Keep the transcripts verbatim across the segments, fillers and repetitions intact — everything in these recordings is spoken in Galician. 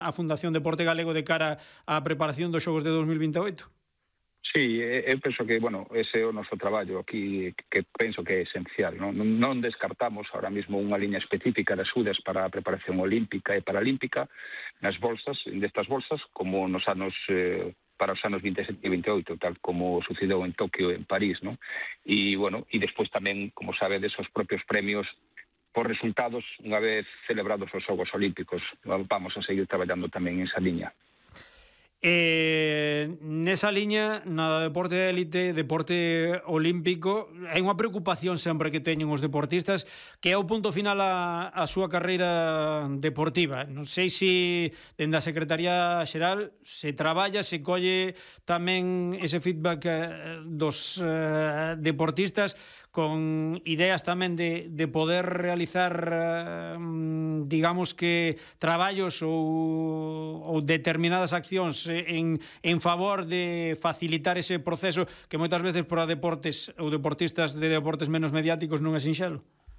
a Fundación Deporte Galego de cara á preparación dos xogos de dos mil vinte e oito? Sí, eu penso que, bueno, ese é o noso traballo aquí, que penso que é esencial, non? Non descartamos ahora mesmo unha liña específica de axudas para a preparación olímpica e paralímpica nas bolsas, destas bolsas, como nos anos, eh, para os anos vinte e sete e vinte e oito, tal como sucedeu en Tokio e en París, non? E, bueno, e despois tamén, como sabedes, os propios premios por resultados unha vez celebrados os Xogos Olímpicos. Vamos a seguir traballando tamén en esa liña. Eh, nesa liña, na deporte de élite, deporte olímpico, hai unha preocupación sempre que teñen os deportistas, que é o punto final a, a súa carreira deportiva. Non sei se dende a Secretaría Xeral se traballa, se colle tamén ese feedback eh, dos eh, deportistas con ideas tamén de, de poder realizar eh, digamos que traballos ou, ou determinadas accións en, en favor de facilitar ese proceso que moitas veces para deportes ou deportistas de deportes menos mediáticos non é sinxelo.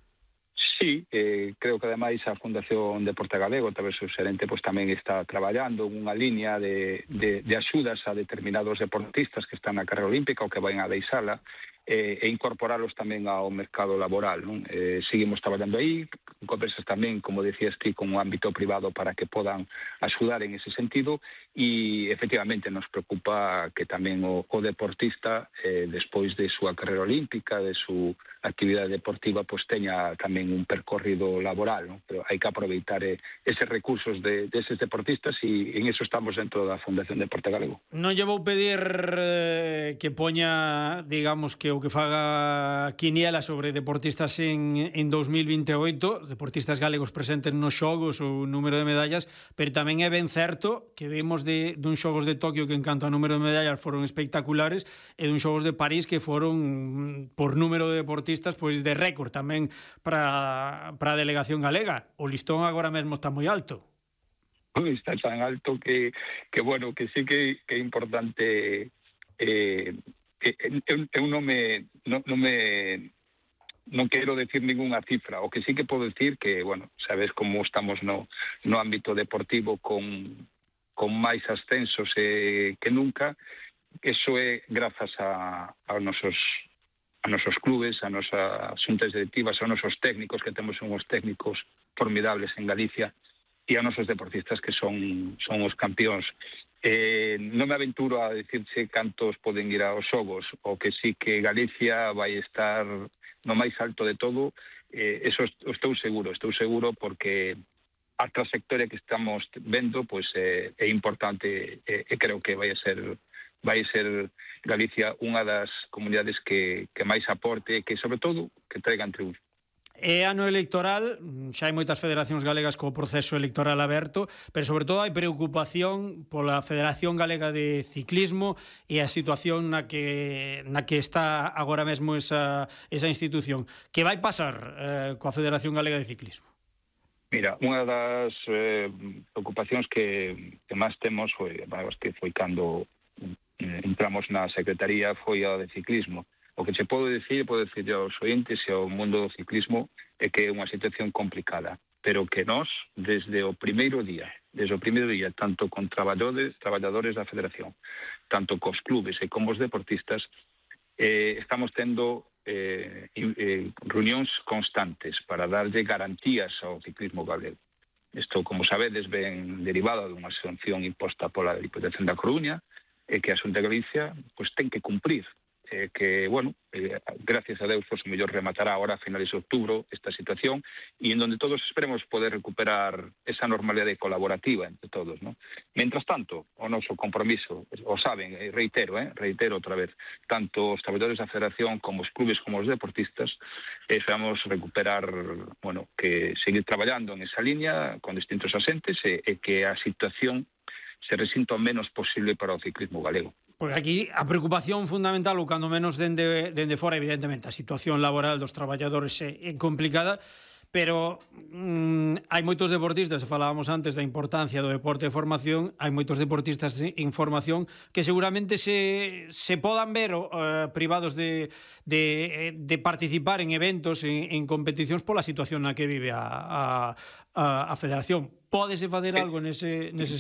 Sí, eh, creo que ademais a Fundación Deporte Galego, a través do xerente, pois tamén está traballando unha liña de, de, de axudas a determinados deportistas que están na carreira olímpica ou que van a deixala, eh, e incorporalos tamén ao mercado laboral, non? Eh, seguimos traballando aí, conversas tamén, como decías ti, con o ámbito privado para que podan axudar en ese sentido, e efectivamente nos preocupa que tamén o, o deportista, eh, despois de súa carreira olímpica, de súa actividade deportiva, pois teña tamén un percorrido laboral, non? Pero hai que aproveitar eh, eses recursos de, de eses deportistas, e en eso estamos dentro da Fundación Deporte Galego. Non lle vou pedir eh, que poña, digamos, que o que faga quiniela sobre deportistas en, en dos mil vinte e oito, deportistas galegos presentes nos xogos ou número de medallas, pero tamén é ben certo que vimos de, dun xogos de Tokio que en canto a número de medallas foron espectaculares, e dun xogos de París que foron por número de deportistas pois de récord tamén para, para a delegación galega. O listón agora mesmo está moi alto. Está tan alto que, que bueno, que sí que, que é importante eh, que eu, eu non me non, non me non quero decir ninguna cifra, o que sí que podo decir que, bueno, sabes como estamos no, no ámbito deportivo con, con máis ascensos eh, que nunca, eso é grazas a, a nosos a nosos clubes, a nosas xuntas directivas, a nosos técnicos, que temos unhos técnicos formidables en Galicia, e a nosos deportistas que son, son os campións. Eh, non me aventuro a decirse cantos poden ir aos xogos, o que sí que Galicia vai estar no máis alto de todo, eh, eso estou seguro, estou seguro porque a trayectoria que estamos vendo pois, eh, é importante, e eh, creo que vai a ser vai ser Galicia unha das comunidades que, que máis aporte e que, sobre todo, que traigan triunfo. É ano electoral, xa hai moitas federacións galegas co proceso electoral aberto, pero sobre todo hai preocupación pola Federación Galega de Ciclismo e a situación na que na que está agora mesmo esa, esa institución. Que vai pasar eh, coa Federación Galega de Ciclismo? Mira, unha das eh, preocupacións que, que máis temos foi, que foi cando eh, entramos na Secretaría, foi a de ciclismo. O que se pode decir, pode decir aos ointes e ao mundo do ciclismo é que é unha situación complicada, pero que nós, desde o primeiro día, desde o primeiro día, tanto con traballadores, traballadores da Federación, tanto cos clubes e como os deportistas, eh, estamos tendo eh, eh, reunións constantes para darlle garantías ao ciclismo galego. Isto, como sabedes, ven derivado dunha sanción imposta pola Diputación da Coruña, e que a Xunta de Galicia pois, ten que cumprir. Eh, que, bueno, eh, gracias a Deus, pues, mellor rematará ahora a finales de outubro esta situación, e en donde todos esperemos poder recuperar esa normalidade colaborativa entre todos, ¿no? Mientras tanto, o noso compromiso, o saben, eh, reitero, eh, reitero outra vez, tanto os traballadores da Federación como os clubes como os deportistas, eh, esperamos recuperar, bueno, que seguir traballando en esa línea con distintos asentes e, e que a situación se resinta o menos posible para o ciclismo galego. Porque aquí a preocupación fundamental, ou cando menos dende, dende fora, evidentemente, a situación laboral dos traballadores é, é complicada, pero mm, hai moitos deportistas, falábamos antes da importancia do deporte de formación, hai moitos deportistas en formación que seguramente se, se podan ver uh, privados de, de, de participar en eventos, en, en competicións pola situación na que vive a, a, a, a federación. Pódese facer algo nese, nese